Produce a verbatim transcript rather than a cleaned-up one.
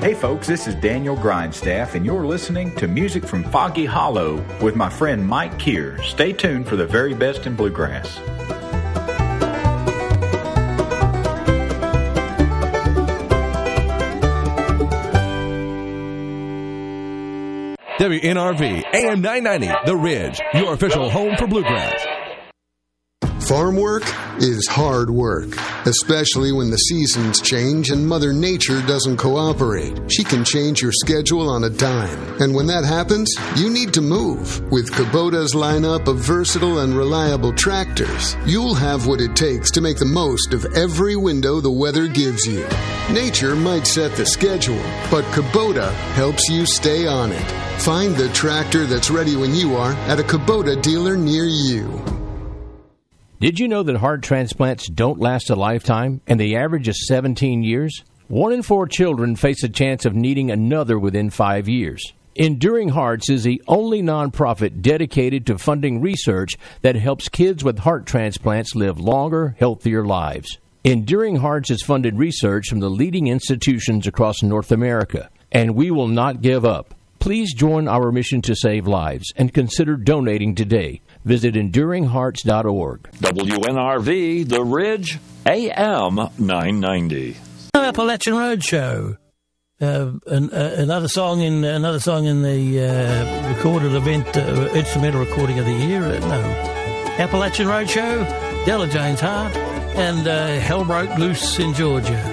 Hey folks, this is Daniel Grindstaff, and you're listening to music from Foggy Hollow with my friend Mike Keir. Stay tuned for the very best in bluegrass. W N R V, A M nine ninety, The Ridge, your official home for bluegrass. Farm work is hard work, especially when the seasons change and Mother Nature doesn't cooperate. She can change your schedule on a dime. And when that happens, you need to move. With Kubota's lineup of versatile and reliable tractors, you'll have what it takes to make the most of every window the weather gives you. Nature might set the schedule, but Kubota helps you stay on it. Find the tractor that's ready when you are at a Kubota dealer near you. Did you know that heart transplants don't last a lifetime, and the average is seventeen years? One in four children face a chance of needing another within five years. Enduring Hearts is the only nonprofit dedicated to funding research that helps kids with heart transplants live longer, healthier lives. Enduring Hearts has funded research from the leading institutions across North America, and we will not give up. Please join our mission to save lives and consider donating today. Visit enduring hearts dot org. W N R V, The Ridge, A M nine ninety. Appalachian Roadshow. Uh, an, uh, another song in another song in the uh, recorded event, uh, instrumental recording of the year. Uh, no, Appalachian Roadshow, Della Jane's Heart, and uh, Hell Broke Loose in Georgia.